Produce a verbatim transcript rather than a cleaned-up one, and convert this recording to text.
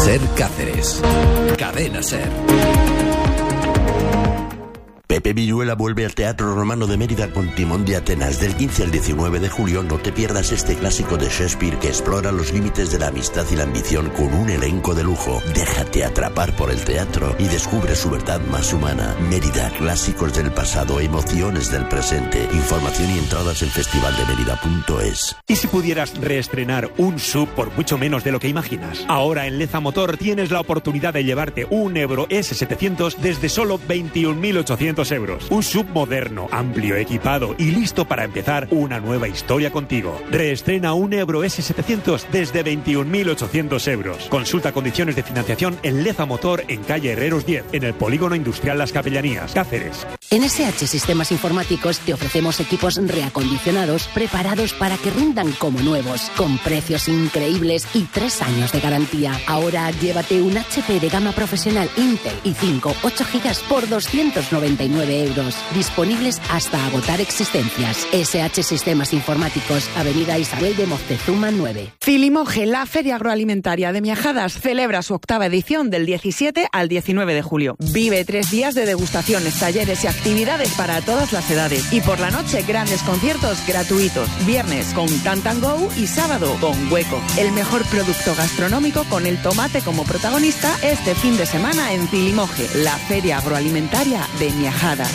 Ser Cáceres. Cadena Ser. Pepe Villuela vuelve al Teatro Romano de Mérida con Timón de Atenas. Del quince al diecinueve de julio no te pierdas este clásico de Shakespeare que explora los límites de la amistad y la ambición con un elenco de lujo. Déjate atrapar por el teatro y descubre su verdad más humana. Mérida, clásicos del pasado, emociones del presente. Información y entradas en festival de mérida punto es. ¿Y si pudieras reestrenar un S U V por mucho menos de lo que imaginas? Ahora en Leza Motor tienes la oportunidad de llevarte un Ebro ese setecientos desde solo veintiún mil ochocientos euros. Un S U V moderno, amplio, equipado y listo para empezar una nueva historia contigo. Reestrena un Ebro ese setecientos desde veintiún mil ochocientos euros. Consulta condiciones de financiación en Leza Motor en calle Herreros diez, en el Polígono Industrial Las Capellanías, Cáceres. En S H Sistemas Informáticos te ofrecemos equipos reacondicionados preparados para que rindan como nuevos, con precios increíbles y tres años de garantía. Ahora llévate un H P de gama profesional Intel i cinco ocho gigas por doscientos noventa y nueve euros. Disponibles hasta agotar existencias. S H Sistemas Informáticos, Avenida Isabel de Moctezuma nueve. Filimoge, la feria agroalimentaria de Miajadas, celebra su octava edición del diecisiete al diecinueve de julio. Vive tres días de degustaciones, talleres y actividades para todas las edades. Y por la noche, grandes conciertos gratuitos. Viernes con Cantan Go y sábado con Hueco. El mejor producto gastronómico con el tomate como protagonista este fin de semana en Filimoge, la feria agroalimentaria de Miajadas.